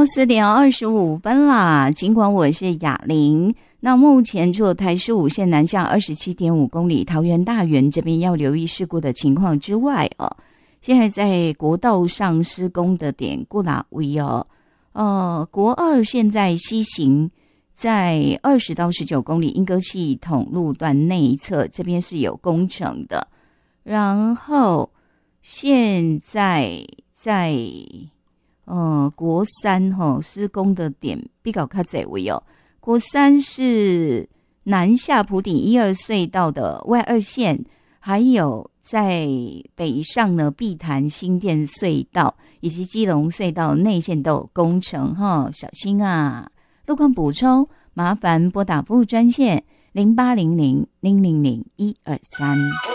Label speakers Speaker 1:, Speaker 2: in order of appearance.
Speaker 1: 4点25分啦，尽管我是雅玲。那目前除了台15线南下 27.5 公里桃园大园这边要留意事故的情况之外现在在国道上施工的点过哪位国2现在西行在20到19公里莺歌系统路段内侧，这边是有工程的。然后现在在国3施工的点比较较多位国3是南下埔顶12隧道的外2线，还有在北上呢碧潭新店隧道以及基隆隧道内线都有工程小心啊。路况补充麻烦拨打服务专线0800-000-123。